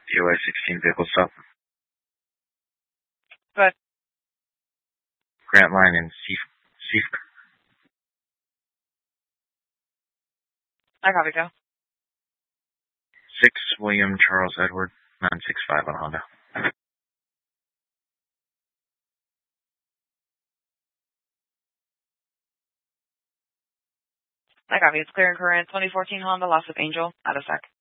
DOI 16 vehicle stop. Good. Grant Line and Seif. I copy, go. 6 William Charles Edward 965 on Honda. I copy. It's clear and current. 2014 Honda, loss of Angel, out of sec.